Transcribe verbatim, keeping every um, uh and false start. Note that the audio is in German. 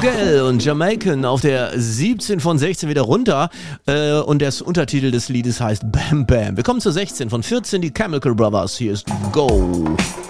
Miguel und Jamaican auf der siebzehn von sechzehn wieder runter äh, und der Untertitel des Liedes heißt Bam Bam. Wir kommen zur sechzehn von vierzehn, die Chemical Brothers. Hier ist Go.